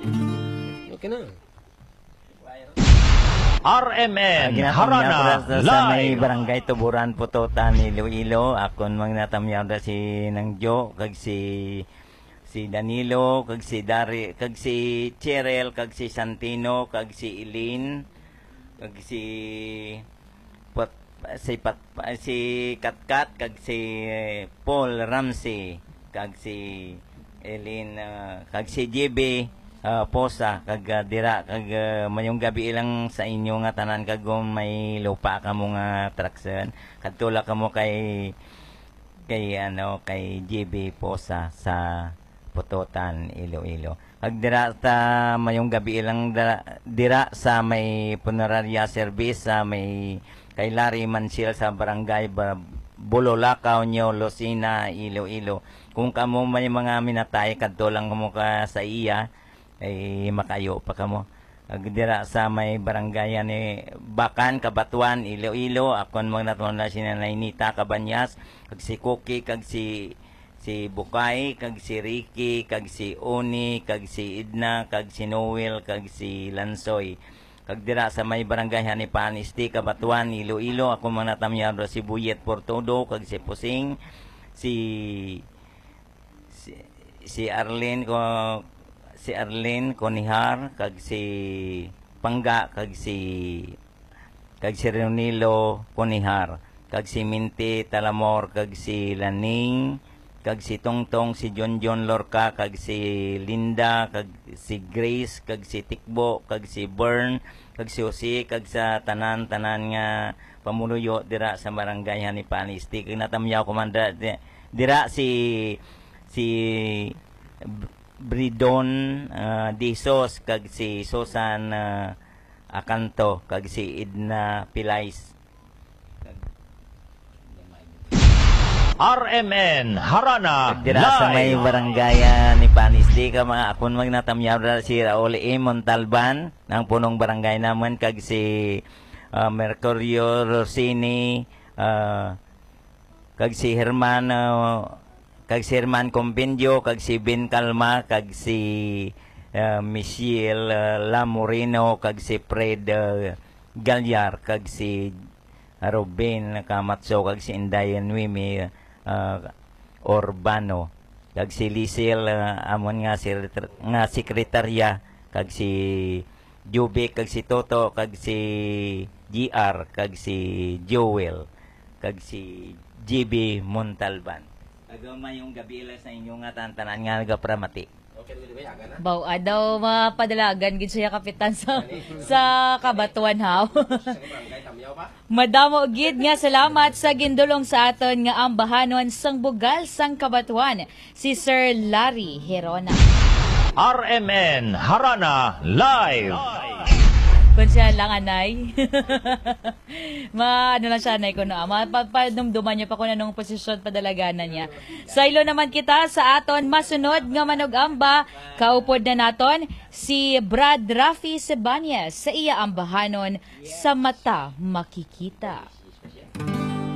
Okay na. RMN Harana sa may Live. barangay Tuburan Putotan Iloilo. Akon mga natamyaw da si Nangjo kag si Danilo kag si Dari kag si Cheryl kag si Santino kag si Eileen kag si Katkat kag si Paul Ramsey kag si Eileen kag si JB Posa kag dira kag mayong gabi ilang sa inyo nga tanan kag may lupa kamo nga traction kadtula kamo kay JB Posa sa Putotan Iloilo kag dira ta mayong gabi ilang dira sa may funeraria service sa may kay Larry Mansil sa barangay Bulolakaw nyo Lucena Iloilo kung kamo may mga minatay kadto lang kamo ka sa iya ay makayo pa kamo agdira sa may barangay ni Bakan Kabatuan Iloilo akon mga natun na si Nainita Cabanyas kag si Cookie kag si Bukay kag si Ricky kag si Oni kag si Idna kag si Noel kag si Lansoy kag dira sa may barangay ni Panisti Kabatuan Iloilo ako mga natamyan si Buyet Portodo kag si Pusing si Arlene Conihar kag si Pangga kag si Renilo Conihar kag si Minti Talamor kag si Laning kag si Tongtong si John Lorca kag si Linda kag si Grace kag si Tikbo kag si Bern kag si Jose kag sa tanan nga pamuluyo dira sa barangay ni Panisti kag natamyaw komanda dira si Bridon Disos kag si Susan Akanto kag si Idna Pilais. RMN Harana Dira sa may Live. barangay ni Panisti ka mga akon magnatamyaw si Raul E. Montalban ng punong barangay naman kag si Mercurio Rossini kag si Herman Compendio kag si Ben Calma kag si Michelle Lamorino kag si Fred Galyar kag si Ruben Kamatso kag si Indayan Wimi Urbano kag si Lisel amon nga sekretarya kag si Jubi kag si Toto kag si GR kag si Joel kag si GB Montalban agama yung gabi ila sa inyo nga tantanan nga nagapramati. Okay na ba na? Baw daw mapadalagan gid siya kapitan sa Kabatuan haw. Madamo gid nga salamat sa gindulong sa aton nga ambahanon sang bugal sang Kabatuan si Sir Larry Herona. RMN Harana Live. Kung siya lang anay. Ano lang siya anay ko na. Mapadumduman niya pa kung anong posisyon padalaganan niya. Sa ilo naman kita sa aton masunod nga manugamba. Kaupod na naton si Brad Rafi Sebanyas sa iya ambahanon sa mata makikita.